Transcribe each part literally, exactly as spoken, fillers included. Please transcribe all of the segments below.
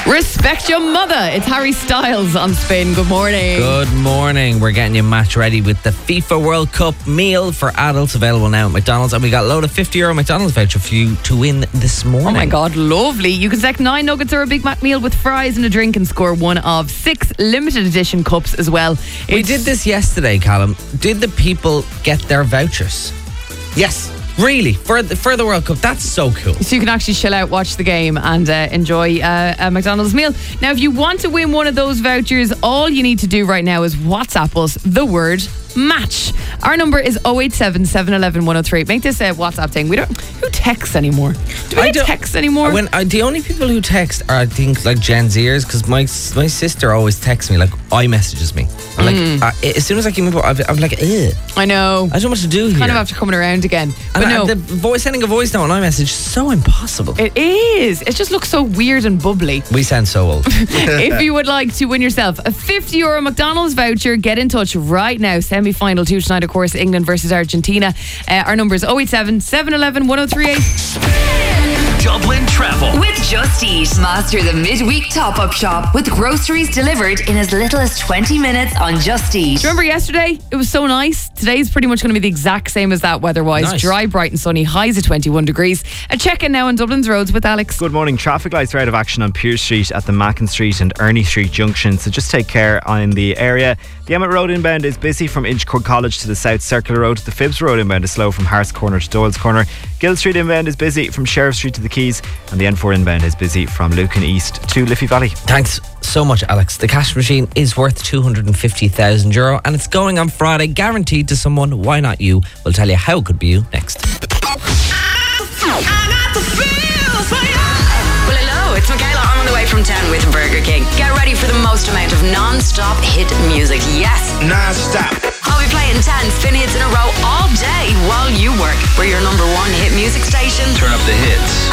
Respect your mother. It's Harry Styles on Spin. Good morning. Good morning. We're getting you match ready with the FIFA World Cup meal for adults available now at McDonald's. And we got a load of fifty euro McDonald's voucher for you to win this morning. Oh my God, lovely. You can select nine nuggets or a Big Mac meal with fries and a drink and score one of six limited edition cups as well. It's we did this yesterday, Callum. Did the people get their vouchers? Yes. Really? For the, for the World Cup? That's so cool. So you can actually chill out, watch the game and uh, enjoy uh, a McDonald's meal. Now, if you want to win one of those vouchers, all you need to do right now is WhatsApp us the word match. Our number is oh eight seven, seven one one, one oh three. Make this a WhatsApp thing. We don't. Who texts anymore? Do we I get don't- texts anymore? When I, the only people who text are, I think, like Gen Zers, because my my sister always texts me, like, iMessages me. I'm Mm. like, uh, as soon as I came in, I'm, I'm like, ugh. I know. I don't know what to do here. Kind of after coming around again. But and, no. and the voice, sending a voice note on iMessage is so impossible. It is. It just looks so weird and bubbly. We sound so old. If you would like to win yourself a fifty euro McDonald's voucher, get in touch right now. Semi-final two tonight, of course, England versus Argentina. Uh, our number is oh eight seven, seven one one, one oh three eight. Dublin Travel. With Just Eat. Master the midweek top-up shop with groceries delivered in as little as twenty minutes on Just Eat. Do you remember yesterday? It was so nice. Today's pretty much going to be the exact same as that weather-wise. Nice. Dry, bright and sunny. Highs of twenty-one degrees. A check-in now on Dublin's roads with Alex. Good morning. Traffic lights are out of action on Pearse Street at the Mackin Street and Ernie Street junction, so just take care in the area. The Emmett Road inbound is busy from Inchcourt College to the South Circular Road. The Phibbs Road inbound is slow from Harris Corner to Doyle's Corner. Gill Street inbound is busy from Sheriff Street to the Quays, and the N four inbound is busy from Lucan East to Liffey Valley. Thanks so much, Alex. The cash machine is worth two hundred fifty thousand euro and it's going on Friday, guaranteed to someone. Why not you? We'll tell you how it could be you next. Well, hello, it's Michaela. I'm on the way from town with Burger King. Get ready for the most amount of non-stop hit music. Yes, Non-stop. I'll be playing ten spin hits in a row all day while you work. We're your number one hit music station. Turn up the hits.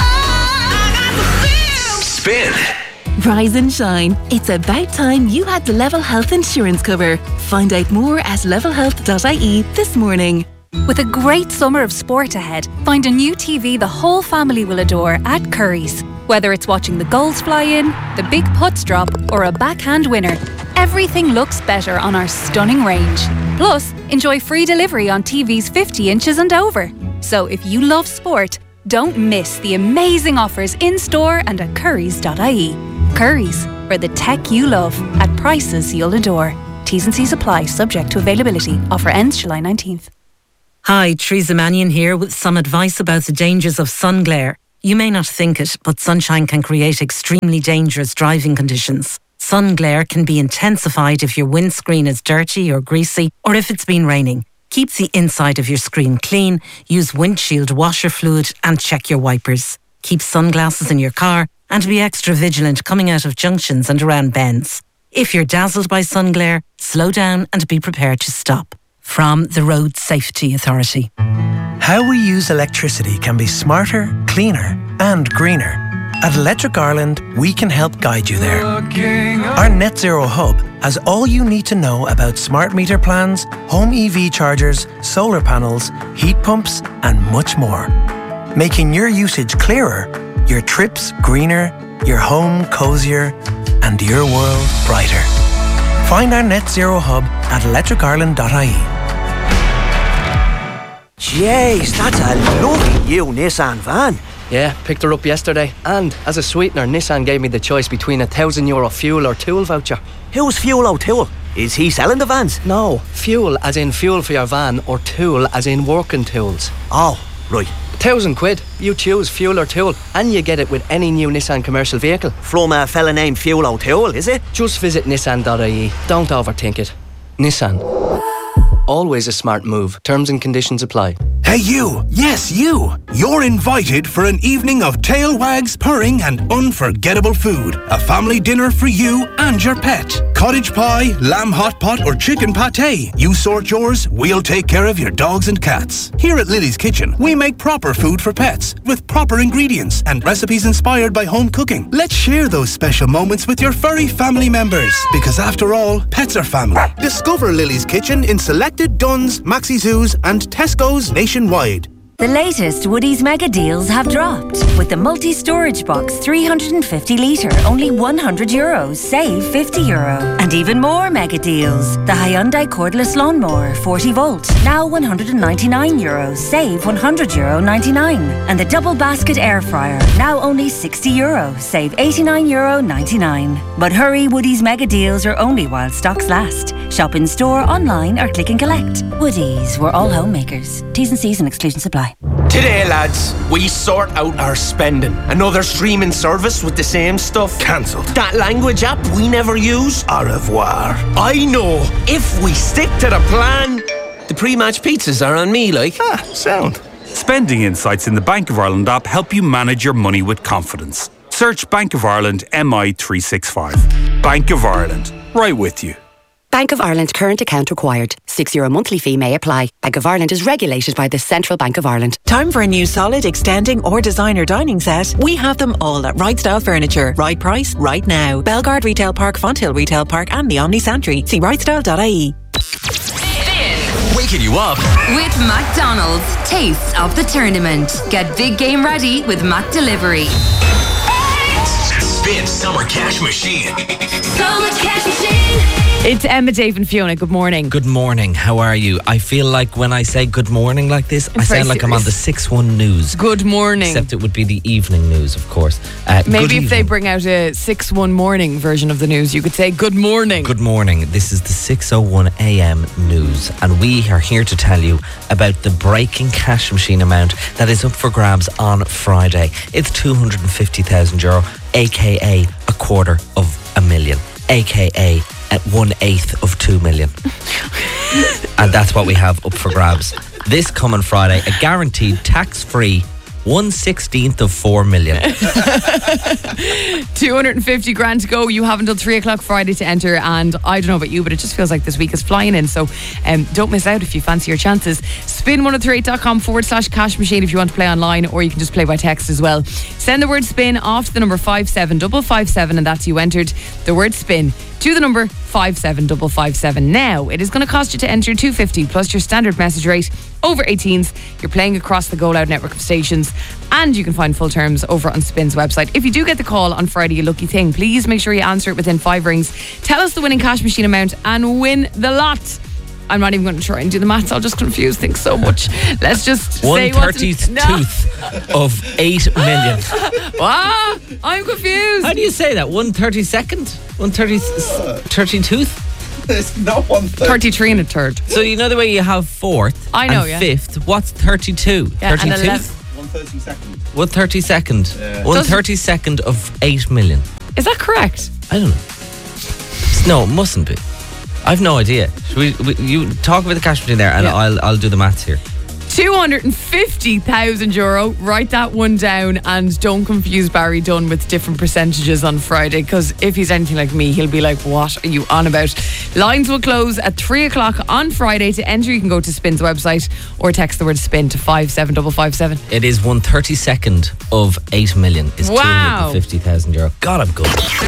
Spin. Rise and shine. It's about time you had the Level Health insurance cover. Find out more at level health dot I E this morning. With a great summer of sport ahead, find a new T V the whole family will adore at Curry's. Whether it's watching the goals fly in, the big putts drop, or a backhand winner, everything looks better on our stunning range. Plus, enjoy free delivery on T Vs fifty inches and over. So if you love sport, don't miss the amazing offers in-store and at currys dot I E. Curry's, for the tech you love, at prices you'll adore. T's and C's apply, subject to availability. Offer ends July nineteenth. Hi, Teresa Mannion here with some advice about the dangers of sun glare. You may not think it, but sunshine can create extremely dangerous driving conditions. Sun glare can be intensified if your windscreen is dirty or greasy, or if it's been raining. Keep the inside of your screen clean, use windshield washer fluid, and check your wipers. Keep sunglasses in your car, and be extra vigilant coming out of junctions and around bends. If you're dazzled by sun glare, slow down and be prepared to stop. From the Road Safety Authority. How we use electricity can be smarter, cleaner and greener. At Electric Ireland, we can help guide you there. Our Net Zero Hub has all you need to know about smart meter plans, home E V chargers, solar panels, heat pumps and much more. Making your usage clearer, your trips greener, your home cosier and your world brighter. Find our Net Zero Hub at electric ireland dot I E. Jeez, that's a lovely new Nissan van. Yeah, picked her up yesterday. And as a sweetener, Nissan gave me the choice between a thousand euro fuel or tool voucher. Who's Fuel O'Toole? Is he selling the vans? No, fuel as in fuel for your van, or tool as in working tools. Oh, right. Thousand quid. You choose fuel or tool, and you get it with any new Nissan commercial vehicle. From a fella named Fuel O'Toole, is it? Just visit nissan dot I E. Don't overthink it. Nissan. Always a smart move. Terms and conditions apply. Hey you, yes you, you're invited for an evening of tail wags, purring and unforgettable food. A family dinner for you and your pet. Cottage pie, lamb hot pot or chicken pate. You sort yours, we'll take care of your dogs and cats. Here at Lily's Kitchen, we make proper food for pets with proper ingredients and recipes inspired by home cooking. Let's share those special moments with your furry family members, because after all, pets are family. Discover Lily's Kitchen in selected Dunnes, Maxi Zoos and Tesco's nationwide. The latest Woodies mega deals have dropped. With the multi-storage box three hundred fifty litre, only one hundred euros, save fifty euro. And even more mega deals. The Hyundai cordless lawnmower forty volt, now one hundred ninety-nine euros, save one hundred euro ninety-nine. And the double basket air fryer, now only sixty euro, save eighty-nine euro ninety-nine. But hurry, Woodies mega deals are only while stocks last. Shop in store, online or click and collect. Woodies, we're all homemakers. T's and C's and exclusions apply. Today, lads, we sort out our spending. Another streaming service with the same stuff cancelled. That language app we never use, au revoir. I know, if we stick to the plan, the pre-match pizzas are on me, like. Ah, sound. Spending insights in the Bank of Ireland app help you manage your money with confidence. Search Bank of Ireland M I three sixty-five. Bank of Ireland, right with you. Bank of Ireland current account required. six euro monthly fee may apply. Bank of Ireland is regulated by the Central Bank of Ireland. Time for a new solid, extending or designer dining set? We have them all at Right Style Furniture. Right price, right now. Belgard Retail Park, Fonthill Retail Park and the Omni Santry. See right style dot I E. Waking you up with McDonald's. Taste of the tournament. Get big game ready with Mac Delivery. Spin Summer Cash Machine. Summer Cash Machine. It's Emma, Dave and Fiona. Good morning. Good morning. How are you? I feel like when I say good morning like this, I'm I sound very like I'm on the six one news. Good morning. Except it would be the evening news, of course. Uh, Maybe if good they evening. bring out a six one morning version of the news, you could say good morning. Good morning. This is the six oh one a m news, and we are here to tell you about the breaking cash machine amount that is up for grabs on Friday. It's two hundred fifty thousand euro, aka a quarter of a million, aka at one eighth of two million. And that's what we have up for grabs this coming Friday. A guaranteed tax-free one sixteenth of four million. two hundred fifty grand to go. You have until three o'clock Friday to enter, and I don't know about you, but it just feels like this week is flying in, so um, don't miss out if you fancy your chances. spin one oh three eight dot com forward slash cash machine if you want to play online, or you can just play by text as well. Send the word spin off to the number five seven five five seven, and that's you entered the word spin to the number five seven five five seven. Now, it is going to cost you to enter two hundred fifty plus your standard message rate. Over eighteens, you're playing across the Go Loud network of stations, and you can find full terms over on Spin's website. If you do get the call on Friday, you lucky thing, please make sure you answer it within five rings. Tell us the winning cash machine amount and win the lot. I'm not even going to try and do the maths. I'll just confuse things so much. Let's just One say what's thirtieth no. tooth of eight million. Ah, I'm confused. How do you say that? One thirty second? One thirty thirty tooth? There's no one thirty-three and a third. So you know the way you have fourth I know, and yeah. fifth? What's thirty-two? Yeah, and thirty-two? eleven. one thirty-second. One thirty second. Yeah. One Does- thirty second of eight million. Is that correct? I don't know. No, it mustn't be. I've no idea. Should we, we, you talk about the cash machine there, and Yeah. I'll I'll do the maths here. two hundred fifty thousand euro. Write that one down, and don't confuse Barry Dunn with different percentages on Friday, because if he's anything like me, he'll be like, what are you on about? Lines will close at three o'clock on Friday. To enter, you can go to Spin's website or text the word spin to five seven five five seven. It is one thirty second of eight million. Is Wow. two hundred fifty thousand euro. God, I'm good.